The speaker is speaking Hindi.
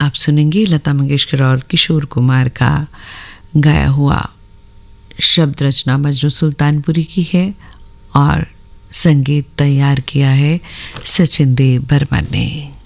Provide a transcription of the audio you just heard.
आप सुनेंगे लता मंगेशकर और किशोर कुमार का गाया हुआ। शब्द रचना मजनू सुल्तानपुरी की है और संगीत तैयार किया है सचिन देव बर्मन ने।